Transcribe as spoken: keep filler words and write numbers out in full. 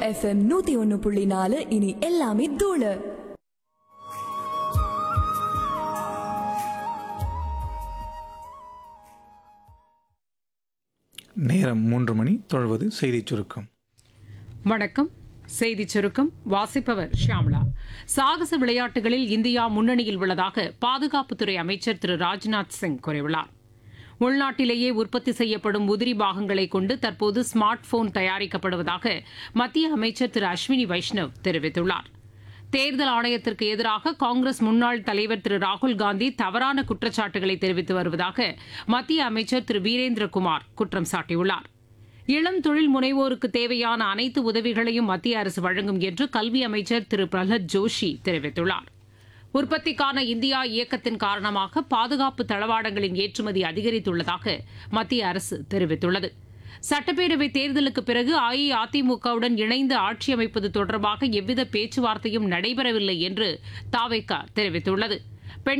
FM நூத்தி ஒன்னு புள்ளி நாலு இனி எல்லாமே தூளு. நேரம் மூன்று மணி. தொடர்வது செய்திச் சுருக்கம். வணக்கம். செய்திச் சுருக்கம் வாசிப்பவர் ஷியாம்லா. சாகச விளையாட்டுகளில் இந்தியா முன்னணியில் உள்ளதாக பாதுகாப்புத்துறை அமைச்சர் திரு ராஜ்நாத் சிங் கூறியுள்ளார். உள்நாட்டிலேயே உற்பத்தி செய்யப்படும் உதிரி பாகங்களை கொண்டு தற்போது ஸ்மார்ட் போன் தயாரிக்கப்படுவதாக மத்திய அமைச்சர் திரு அஸ்வினி வைஷ்ணவ் தெரிவித்துள்ளார். தேர்தல் ஆணையத்திற்கு எதிராக காங்கிரஸ் முன்னாள் தலைவர் திரு ராகுல்காந்தி தவறான குற்றச்சாட்டுகளை தெரிவித்து வருவதாக மத்திய அமைச்சர் திரு வீரேந்திரகுமார் குற்றம் சாட்டியுள்ளார். இளம் தொழில் முனைவோருக்கு தேவையான அனைத்து உதவிகளையும் மத்திய அரசு வழங்கும் என்று கல்வி அமைச்சர் திரு பிரஹ்லாத் ஜோஷி தெரிவித்துள்ளார். உற்பத்திக்கான இந்தியா இயக்கத்தின் காரணமாக பாதுகாப்பு தளவாடங்களின் ஏற்றுமதி அதிகரித்துள்ளதாக மத்திய அரசு தெரிவித்துள்ளது. சட்டப்பேரவை தேர்தலுக்கு பிறகு அஇஅதிமுகவுடன் இணைந்து ஆட்சி அமைப்பது தொடர்பாக எவ்வித பேச்சுவார்த்தையும் நடைபெறவில்லை என்று தாவேகா தெரிவித்துள்ளது.